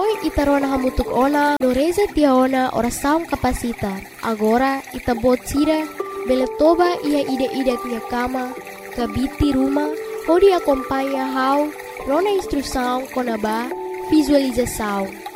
Noi itarona hamutuk ona no reza tiaona oração capacitar. Agora itabot sira beletoba ia ide-ide minha cama, kabiti rumah, pode acompanhar how rona instrução konaba visualização.